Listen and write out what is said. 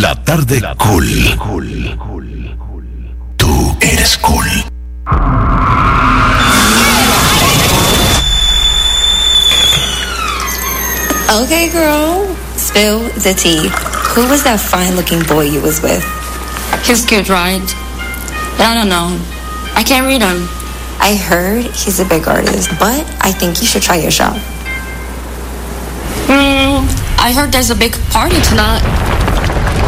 La tarde cool. Tú eres cool. Okay, girl. Spill the tea. Who was that fine-looking boy you was with? He's cute, right? But I don't know. I can't read him. I heard he's a big artist, but I think you should try your shot. I heard there's a big party tonight.